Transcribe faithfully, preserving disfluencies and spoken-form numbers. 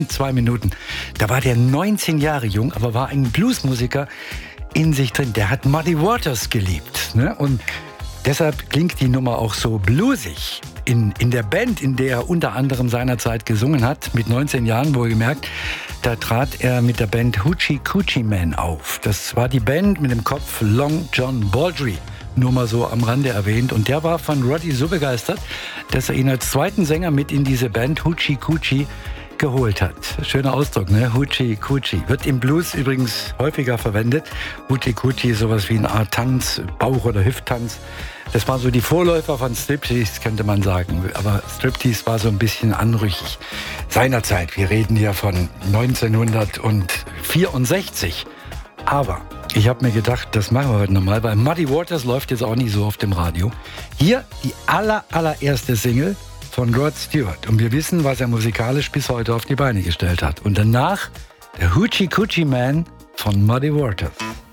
Zwei Minuten. Da war der neunzehn Jahre jung, aber war ein Bluesmusiker in sich drin. Der hat Muddy Waters geliebt. Ne? Und deshalb klingt die Nummer auch so bluesig. In, in der Band, in der er unter anderem seinerzeit gesungen hat, mit neunzehn Jahren wohlgemerkt, da trat er mit der Band Hoochie Coochie Man auf. Das war die Band mit dem Kopf Long John Baldry. Nur mal so am Rande erwähnt. Und der war von Roddy so begeistert, dass er ihn als zweiten Sänger mit in diese Band Hoochie Coochie geholt hat. Schöner Ausdruck, ne? Hoochie Coochie. Wird im Blues übrigens häufiger verwendet. Hoochie Coochie ist sowas wie eine Art Tanz, Bauch- oder Hüfttanz. Das war so die Vorläufer von Striptease, könnte man sagen. Aber Striptease war so ein bisschen anrüchig. Seinerzeit, wir reden hier von neunzehnhundertvierundsechzig. Aber ich habe mir gedacht, das machen wir heute nochmal, weil Muddy Waters läuft jetzt auch nicht so auf dem Radio. Hier die aller, allererste Single von Rod Stewart. Und wir wissen, was er musikalisch bis heute auf die Beine gestellt hat. Und danach der Hoochie Coochie Man von Muddy Waters.